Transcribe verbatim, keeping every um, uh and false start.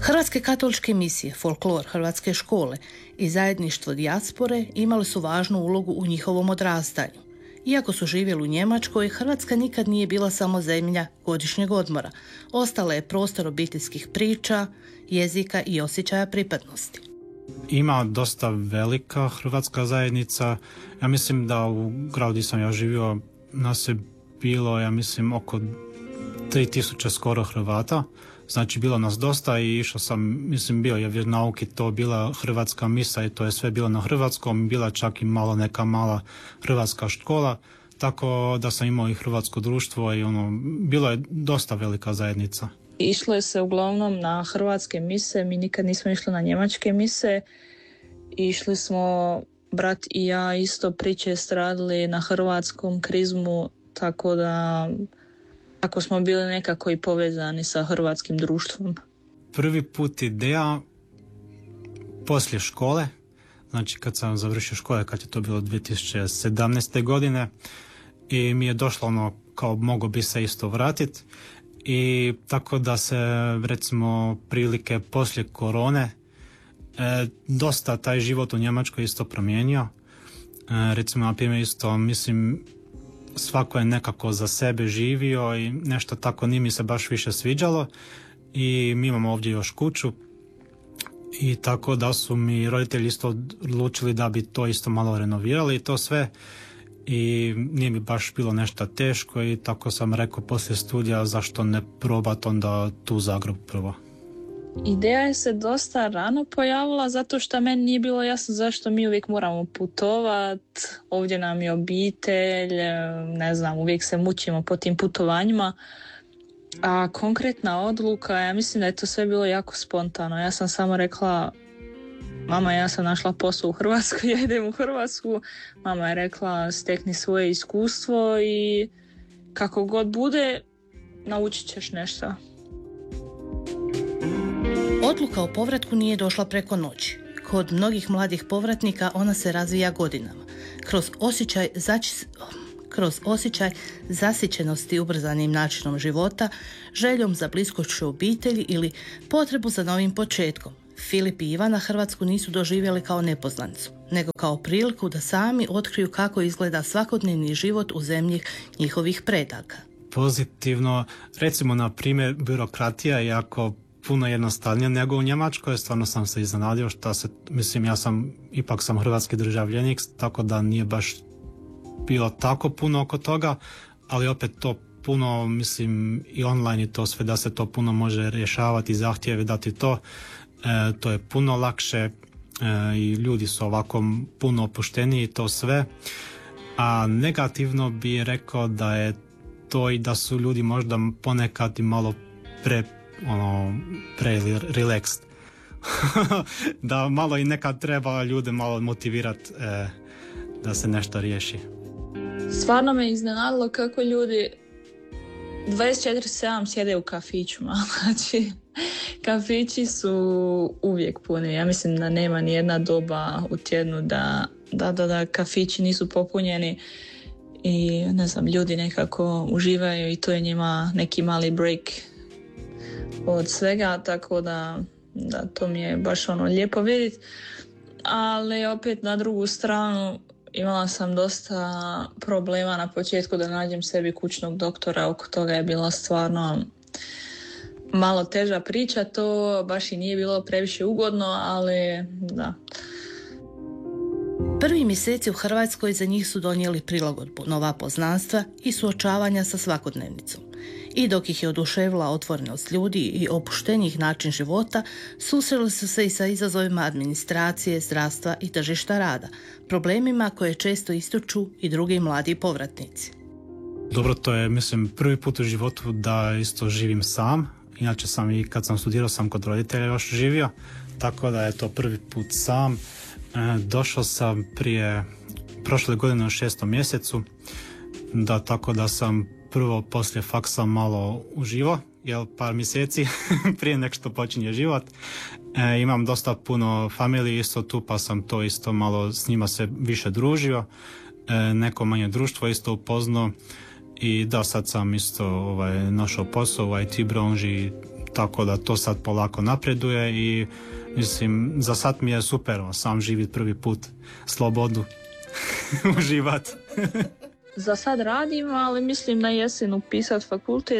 Hrvatske katoličke misije, folklor, hrvatske škole i zajedništvo dijaspore imali su važnu ulogu u njihovom odrastanju. Iako su živjeli u Njemačkoj, Hrvatska nikad nije bila samo zemlja godišnjeg odmora. Ostala je prostor obiteljskih priča, jezika i osjećaja pripadnosti. Ima dosta velika hrvatska zajednica. Ja mislim da u gradu gdje sam ja živio nas je bilo, ja mislim, oko tri tisuće skoro Hrvata. Znači, bilo nas dosta i išao sam, mislim, bio je vjeronauk i to bila hrvatska misa i to je sve bilo na hrvatskom, bila čak i malo neka mala hrvatska škola, tako da sam imao i hrvatsko društvo i ono, bilo je dosta velika zajednica. Išlo je se uglavnom na hrvatske mise, mi nikad nismo išli na njemačke mise. Išli smo, brat i ja, isto priče stradili na hrvatskom krizmu, tako da tako smo bili nekako i povezani sa hrvatskim društvom. Prvi put ideja poslije škole, znači kad sam završio škole, kad je to bilo dvije tisuće sedamnaeste. godine, i mi je došlo ono kao mogo bi se isto vratiti. I tako da se, recimo, prilike poslije korone, e, dosta taj život u Njemačkoj isto promijenio. E, recimo, na primjer, isto, mislim, svako je nekako za sebe živio i nešto tako nije mi se baš više sviđalo. I mi imamo ovdje još kuću i tako da su mi roditelji isto odlučili da bi to isto malo renovirali i to sve. I nije mi baš bilo nešto teško i tako sam rekao poslije studija zašto ne probati onda tu Zagreb prvo. Ideja je se dosta rano pojavila zato što meni nije bilo jasno zašto mi uvijek moramo putovat, ovdje nam je obitelj, ne znam, uvijek se mučimo po tim putovanjima. A konkretna odluka, ja mislim da je to sve bilo jako spontano. Ja sam samo rekla, mama, ja sam našla posao u Hrvatskoj, ja idem u Hrvatsku. Mama je rekla, stekni svoje iskustvo i kako god bude, naučit ćeš nešto. Odluka o povratku nije došla preko noći. Kod mnogih mladih povratnika ona se razvija godinama. Kroz osjećaj, zač... Kroz osjećaj zasićenosti ubrzanim načinom života, željom za bliskošću obitelji ili potrebu za novim početkom. Filip i Ivana Hrvatsku nisu doživjeli kao nepoznanicu, nego kao priliku da sami otkriju kako izgleda svakodnevni život u zemlji njihovih predaka. Pozitivno, recimo, na primjer, birokratija je jako puno jednostavnija nego u Njemačkoj. Stvarno sam se iznenadio što se, mislim, ja sam, ipak sam hrvatski državljenik, tako da nije baš bilo tako puno oko toga, ali opet to puno, mislim, i online i to sve, da se to puno može rješavati, zahtjeve dati to, e, to je puno lakše e, i ljudi su ovako puno opušteniji, to sve. A negativno bi rekao da je to i da su ljudi možda ponekad i malo pre ono, pre relaxed. Da malo i nekad treba ljude malo motivirati e, da se nešto riješi. Stvarno me iznenadilo kako ljudi dvadeset četiri sedam sjede u kafićima. Znači, kafići su uvijek puni. Ja mislim da nema ni jedna doba u tjednu da, da, da, da kafići nisu popunjeni i ne znam, ljudi nekako uživaju i to je njima neki mali break od svega, tako da, da to mi je baš ono lijepo vidjeti. Ali opet na drugu stranu imala sam dosta problema na početku da nađem sebi kućnog doktora, oko toga je bila stvarno malo teža priča, to baš i nije bilo previše ugodno, ali da. Prvi mjeseci u Hrvatskoj za njih su donijeli prilagodbu, nova poznanstva i suočavanja sa svakodnevnicom. I dok ih je oduševila otvorenost ljudi i opuštenjih način života, susreli su se i sa izazovima administracije, zdravstva i tržišta rada, problemima koje često ističu i drugi mladi povratnici. Dobro, to je, mislim, prvi put u životu da isto živim sam. Inače sam i kad sam studirao sam kod roditelja još živio, tako da je to prvi put sam. E, došao sam prije prošle godine u šestom mjesecu, da tako da sam prvo poslije faksa malo uživo, jel, par mjeseci prije nek što počinje život. E, imam dosta puno familije isto tu, pa sam to isto malo s njima se više družio. E, neko manje društvo isto upoznao i da, sad sam isto ovaj, našao posao u I T branži, tako da to sad polako napreduje i mislim, za sad mi je super sam živjeti prvi put, slobodu, uživati. Za sad radim, ali mislim na jesen upisati fakultet